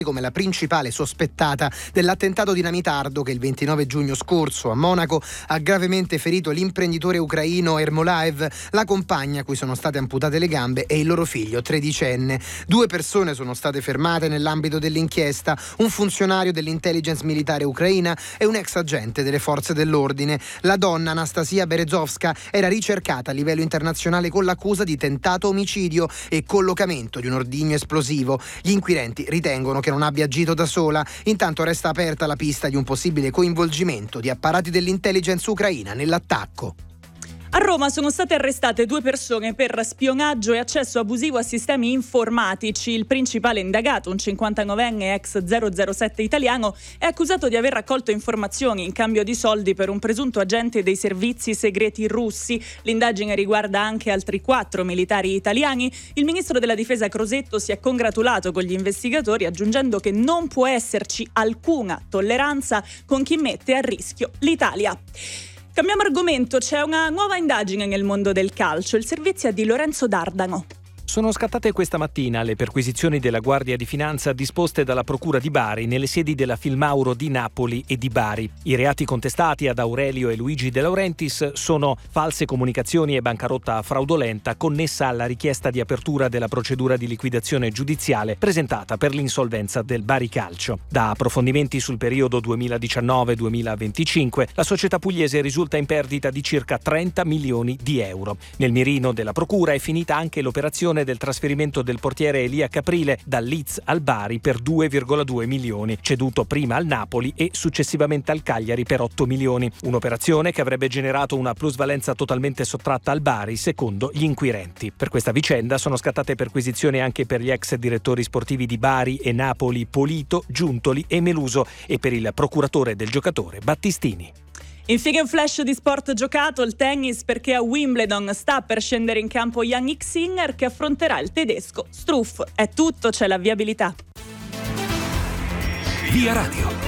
come la principale sospettata dell'attentato dinamitardo che il 29 giugno scorso a Monaco ha gravemente ferito l'imprenditore ucraino Ermolaev, la compagna a cui sono state amputate le gambe e il loro figlio tredicenne. 2 persone sono state fermate nell'ambito dell'inchiesta, un funzionario dell'intelligence militare ucraina e un ex agente delle forze dell'ordine. La donna, Anastasia Berezovska, era ricercata a livello internazionale con l'accusa di tentato omicidio e collocamento di un ordigno esplosivo. Gli inquirenti ritengono che non abbia agito da sola. Intanto resta aperta la pista di un possibile coinvolgimento di apparati dell'intelligence ucraina nell'attacco. A Roma sono state arrestate 2 persone per spionaggio e accesso abusivo a sistemi informatici. Il principale indagato, un 59enne ex 007 italiano, è accusato di aver raccolto informazioni in cambio di soldi per un presunto agente dei servizi segreti russi. L'indagine riguarda anche altri 4 militari italiani. Il ministro della difesa Crosetto si è congratulato con gli investigatori, aggiungendo che non può esserci alcuna tolleranza con chi mette a rischio l'Italia. Cambiamo argomento, c'è una nuova indagine nel mondo del calcio. Il servizio è di Lorenzo D'Ardano. Sono scattate questa mattina le perquisizioni della Guardia di Finanza disposte dalla Procura di Bari nelle sedi della Filmauro di Napoli e di Bari. I reati contestati ad Aurelio e Luigi De Laurentiis sono false comunicazioni e bancarotta fraudolenta connessa alla richiesta di apertura della procedura di liquidazione giudiziale presentata per l'insolvenza del Bari Calcio. Da approfondimenti sul periodo 2019-2025, la società pugliese risulta in perdita di circa 30 milioni di euro. Nel mirino della Procura è finita anche l'operazione del trasferimento del portiere Elia Caprile dal Leeds al Bari per 2,2 milioni, ceduto prima al Napoli e successivamente al Cagliari per 8 milioni. Un'operazione che avrebbe generato una plusvalenza totalmente sottratta al Bari, secondo gli inquirenti. Per questa vicenda sono scattate perquisizioni anche per gli ex direttori sportivi di Bari e Napoli Polito, Giuntoli e Meluso e per il procuratore del giocatore Battistini. Infine un flash di sport giocato, il tennis, perché a Wimbledon sta per scendere in campo Jannik Sinner che affronterà il tedesco Struff. È tutto, c'è la viabilità. Via Radio.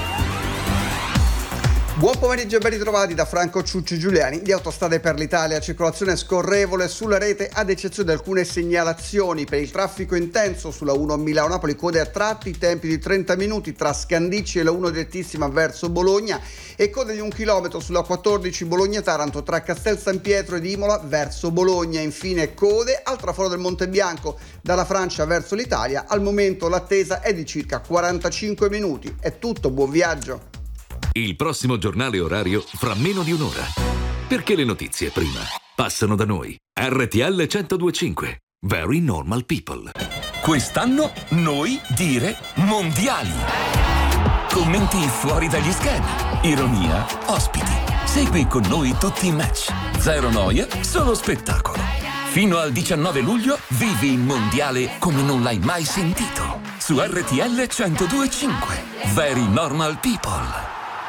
Buon pomeriggio e ben ritrovati da Franco Ciucci Giuliani di Autostrade per l'Italia. Circolazione scorrevole sulla rete ad eccezione di alcune segnalazioni per il traffico intenso sulla 1 Milano-Napoli, code a tratti, tempi di 30 minuti tra Scandicci e la 1 direttissima verso Bologna e code di 1 chilometro sulla 14 Bologna-Taranto tra Castel San Pietro ed Imola verso Bologna. Infine code al traforo del Monte Bianco dalla Francia verso l'Italia. Al momento l'attesa è di circa 45 minuti. È tutto, buon viaggio. Il prossimo giornale orario fra meno di un'ora. Perché le notizie prima passano da noi. RTL 102.5. Very Normal People. Quest'anno noi dire mondiali. Commenti fuori dagli schemi. Ironia, ospiti. Segui con noi tutti i match. Zero noia, solo spettacolo. Fino al 19 luglio vivi il mondiale come non l'hai mai sentito. Su RTL 102.5. Very Normal People.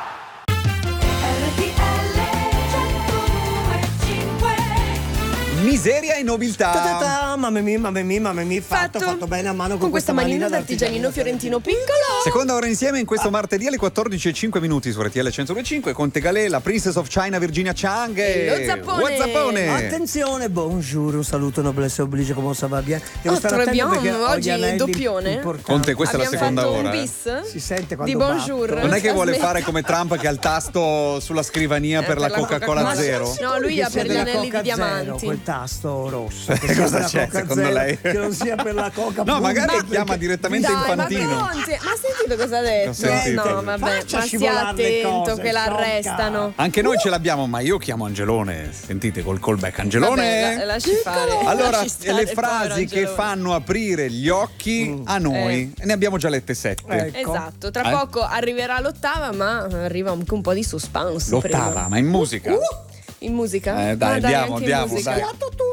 Miseria e nobiltà. Mamma mia, fatto bene a mano con questa manina d'artigianino fiorentino piccolo. Seconda ora insieme in questo martedì alle 14:05 su RTL 102.5 con Tegalè, la Princess of China Virginia Chang e lo Zappone. Whatsappone. Attenzione, bonjour, un saluto, noblesse oblige, come ça va bien. Très bien, oggi doppione. Conte, questa è la seconda ora. Un bis si sente quando di bonjour. Non è che vuole fare come Trump che ha il tasto sulla scrivania per la Coca-Cola Zero? No, lui ha per gli anelli di diamanti. Quel tasto rosso. Cosa c'è secondo lei? Che non sia per la Coca. No, magari chiama direttamente Infantino. Ma sentite cosa ha detto? No, vabbè, ma stia attento che l'arrestano. Anche noi ce l'abbiamo, ma io chiamo Angelone. Sentite col callback, Angelone. Vabbè, lasci fare. Allora, stare, le frasi che fanno aprire gli occhi a noi, ne abbiamo già lette 7. Ecco. Esatto, tra poco arriverà l'ottava, ma arriva anche un po' di suspense. L'ottava, prima. ma in musica. In musica? Dai, andiamo. Musica.